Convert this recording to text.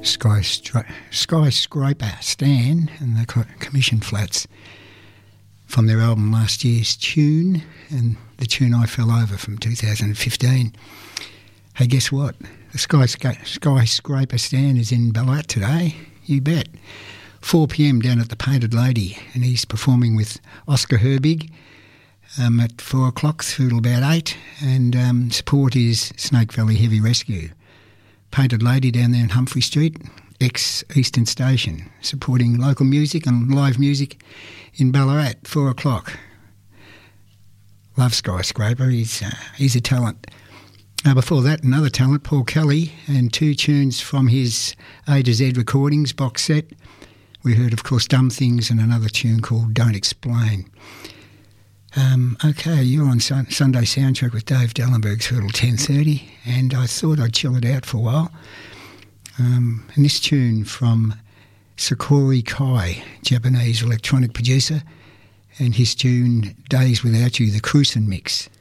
Skyscraper Stan and the Commission Flats from their album last year's Tune, and the tune I Fell Over from 2015. Hey, guess what? The Skyscraper Stan is in Ballarat today, you bet. 4 p.m. down at the Painted Lady, and he's performing with Oscar Herbig at 4 o'clock through till about 8, and support is Snake Valley Heavy Rescue. Painted Lady down there in Humphrey Street, ex-Eastern Station, supporting local music and live music in Ballarat, 4 o'clock. Love Skyscraper, he's a talent. Before that, another talent, Paul Kelly, and 2 tunes from his A to Z recordings box set. We heard, of course, Dumb Things and another tune called Don't Explain. Okay, you're on Sunday Soundtrack with Dave Dellenberg through till 10:30, and I thought I'd chill it out for a while. And this tune from Sakori Kai, Japanese electronic producer, and his tune Days Without You, the Cruisin' Mix.